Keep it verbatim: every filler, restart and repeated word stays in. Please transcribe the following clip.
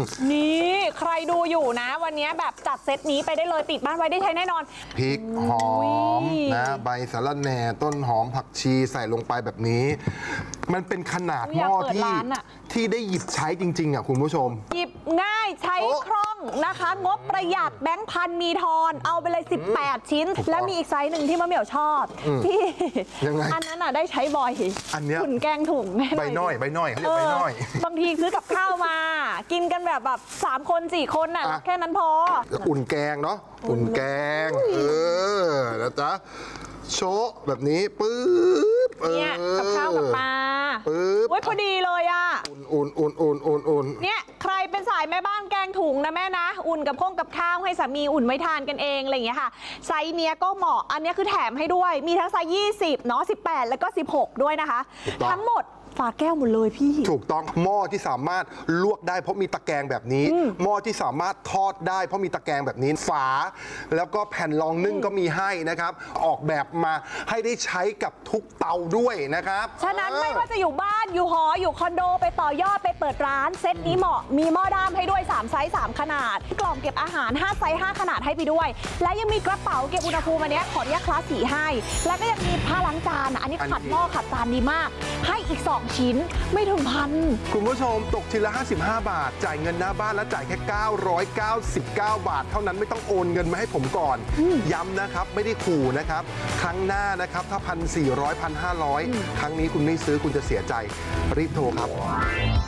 นี่ใครดูอยู่นะวันนี้แบบจัดเซตนี้ไปได้เลยติดบ้านไว้ได้ใช้แน่นอนพริกหอมนะใบสะระแหน่ต้นหอมผักชีใส่ลงไปแบบนี้มันเป็นขนาดหม้อที่ที่ได้หยิบใช้จริงๆอ่ะคุณผู้ชมหยิบง่ายใช้คล่องนะคะงบประหยัดแบงค์พันมีทอนเอาไปเลยสิบแปดชิ้นแล้วมีอีกไซส์หนึ่งที่มะเหมี่ยวชอบที่อันนั้นอ่ะได้ใช้บ่อยอันนี้ขุนแกงถุงใบน้อยใบน้อยเขาเรียกใบน้อยบางทีซื้อกับข้าวมากินกันแบบแบบสามคนสี่คนน่ะแค่นั้นพออุ่นแกงเนาะอุ่นแกงเออนะจ๊ะโชะแบบนี้ปึ๊บเนี่ยกับข้าวกับปลาปึ๊บโอ้ยพอดีเลยอ่ะอุ่นอุ่นอุ่นอุ่นอุ่นเนี่ยใครเป็นสายแม่บ้านแกงถุงนะแม่นะอุ่นกับข้องกับข้าวให้สามีอุ่นไว้ทานกันเองอะไรอย่างเงี้ยค่ะไซส์เนี้ยก็เหมาะอันนี้คือแถมให้ด้วยมีทั้งไซส์ยี่สิบเนาะสิบแปดแล้วก็สิบหกด้วยนะคะทั้งหมดฝาแก้วหมดเลยพี่ถูกต้องหม้อที่สามารถลวกได้เพราะมีตะแกรงแบบนี้หม้อที่สามารถทอดได้เพราะมีตะแกรงแบบนี้ฝาแล้วก็แผ่นรองนึ่งก็มีให้นะครับออกแบบมาให้ได้ใช้กับทุกเตาด้วยนะครับฉะนั้นไม่ว่าจะอยู่บ้านอยู่หออยู่คอนโดไปต่อยอดไปเปิดร้านเซตนี้เหมาะมีหม้อด้ามให้ด้วยสามไซส์สามขนาดกล่องเก็บอาหารห้าไซส์ห้าขนาดให้ไปด้วยและยังมีกระเป๋าเก็บอุณหภูมิอันนี้ขออนุญาตคลาสสีให้แล้วก็ยังมีผ้าล้างจานอันนี้ขัดหม้อขัดจานดีมากให้อีกสองชิ้นไม่ถึงพันคุณผู้ชมตกชิ้นละห้าสิบห้าบาทจ่ายเงินหน้าบ้านแล้วจ่ายแค่เก้าร้อยเก้าสิบเก้าบาทเท่านั้นไม่ต้องโอนเงินมาให้ผมก่อนย้ำนะครับไม่ได้ขู่นะครับครั้งหน้านะครับถ้าพันสี่ร้อยพันห้าร้อยครั้งนี้คุณไม่ซื้อคุณจะเสียใจรีบโทรครับ